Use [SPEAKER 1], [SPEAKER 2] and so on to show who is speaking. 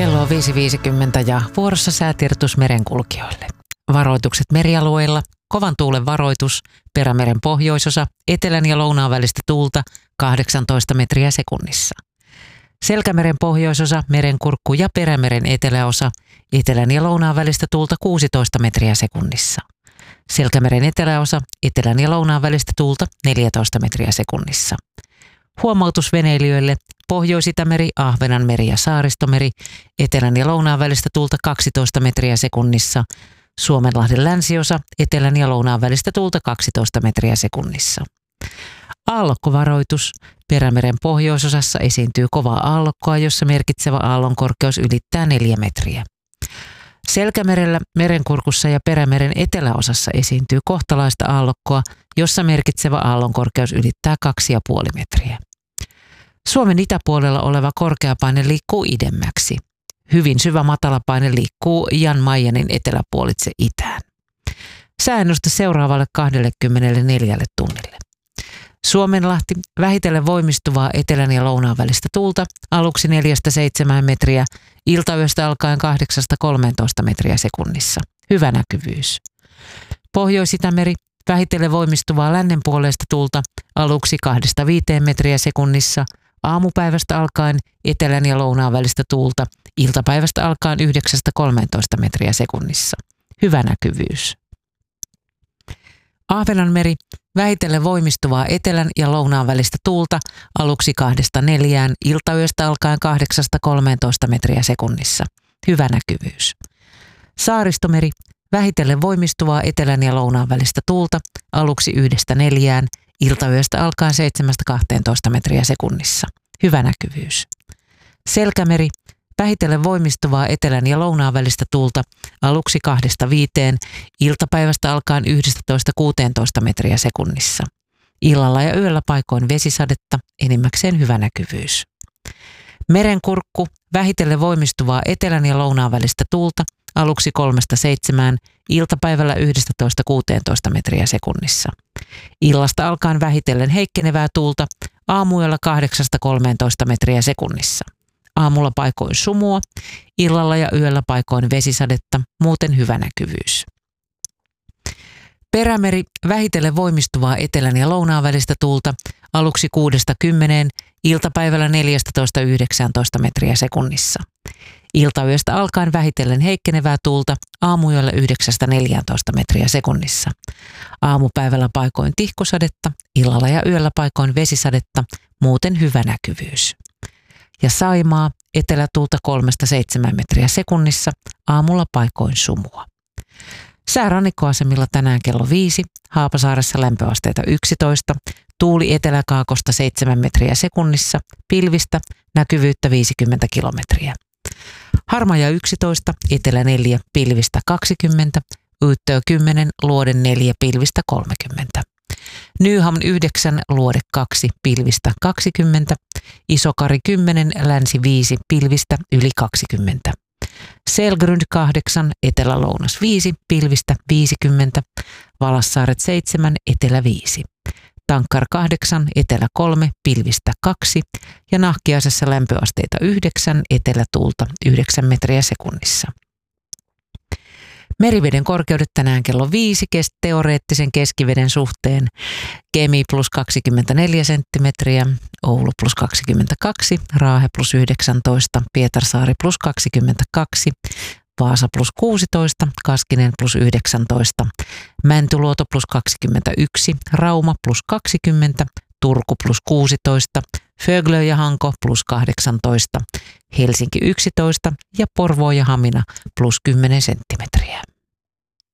[SPEAKER 1] Kello on 5.50 ja vuorossa säätiedotus merenkulkijoille. Varoitukset merialueilla, kovan tuulen varoitus, Perämeren pohjoisosa, etelän ja lounaan välistä tuulta 18 metriä sekunnissa. Selkämeren pohjoisosa, merenkurkku ja Perämeren eteläosa, etelän ja lounaan välistä tuulta 16 metriä sekunnissa. Selkämeren eteläosa, etelän ja lounaan välistä tuulta 14 metriä sekunnissa. Huomautus veneilijöille: Pohjois-Itämeri, Ahvenanmeri ja Saaristomeri, etelän ja lounaan välistä tuulta 12 metriä sekunnissa. Suomenlahden länsiosa, etelän ja lounaan välistä tuulta 12 metriä sekunnissa. Aallokkovaroitus: Perämeren pohjoisosassa esiintyy kovaa aallokkoa, jossa merkitsevä aallonkorkeus ylittää 4 metriä. Selkämerellä, merenkurkussa ja Perämeren eteläosassa esiintyy kohtalaista aallokkoa, jossa merkitsevä aallonkorkeus ylittää 2,5 metriä. Suomen itäpuolella oleva korkeapaine liikkuu idemmäksi. Hyvin syvä matalapaine liikkuu Jan Mayenin eteläpuolitse itään. Sääennuste seuraavalle 24 tunnille. Suomenlahti, vähitellen voimistuvaa etelän ja lounaan välistä tuulta, aluksi 4-7 metriä, iltayöstä alkaen 8-13 metriä sekunnissa. Hyvä näkyvyys. Pohjois-Itämeri, vähitellen voimistuvaa lännenpuoleista tuulta, aluksi 2-5 metriä sekunnissa, aamupäivästä alkaen etelän ja lounaan välistä tuulta, iltapäivästä alkaen 9-13 metriä sekunnissa. Hyvä näkyvyys. Ahvenanmeri, vähitellen voimistuvaa etelän ja lounaan välistä tuulta, aluksi 2-4, iltayöstä alkaen 8-13 metriä sekunnissa. Hyvä näkyvyys. Saaristomeri, vähitellen voimistuvaa etelän ja lounaan välistä tuulta, aluksi 1-4, iltayöstä alkaen 7-12 metriä sekunnissa. Hyvä näkyvyys. Selkämeri, vähitellen voimistuvaa etelän ja lounaan välistä tuulta, aluksi 2-5, iltapäivästä alkaen 11-16 metriä sekunnissa. Illalla ja yöllä paikoin vesisadetta, enimmäkseen hyvä näkyvyys. Merenkurkku, vähitellen voimistuvaa etelän ja lounaan välistä tuulta, aluksi 3-7, iltapäivällä 11-16 metriä sekunnissa. Illasta alkaen vähitellen heikkenevää tuulta, aamuyöllä 8-13 metriä sekunnissa. Aamulla paikoin sumua, illalla ja yöllä paikoin vesisadetta, muuten hyvä näkyvyys. Perämeri, vähitellen voimistuvaa etelän ja lounaan välistä tuulta, aluksi 6-10, iltapäivällä 14-19 metriä sekunnissa. Iltayöstä alkaen vähitellen heikkenevää tuulta, aamuyöllä 9-14 metriä sekunnissa. Aamupäivällä paikoin tihkusadetta, illalla ja yöllä paikoin vesisadetta, muuten hyvä näkyvyys. Ja Saimaa, etelätuulta 3-7 metriä sekunnissa, aamulla paikoin sumua. Sää rannikkoasemilla tänään kello 5, Haapasaaressa lämpöasteita 11, tuuli eteläkaakosta 7 metriä sekunnissa, pilvistä, näkyvyyttä 50 kilometriä. Harmaja 11, etelä 4, pilvistä 20, Yyttö 10, luode 4, pilvistä 30. Nyhamn 9, luode 2, pilvistä 20, Isokari 10, länsi 5, pilvistä yli 20. Selgrund 8, etelä-lounas 5, pilvistä 50, Valassaaret 7, etelä 5. Tankkar 8, etelä 3, pilvistä 2 ja Nahkiaisessa lämpöasteita 9, etelätuulta 9 metriä sekunnissa. Meriveden korkeudet tänään kello 5 teoreettisen keskiveden suhteen. Kemi plus 24 senttimetriä, Oulu plus 22, Raahe plus 19, Pietarsaari plus 22, Vaasa plus 16, Kaskinen plus 19, Mäntyluoto plus 21, Rauma plus 20, Turku plus 16, Föglö ja Hanko plus 18, Helsinki 11 ja Porvoo ja Hamina plus 10 senttimetriä.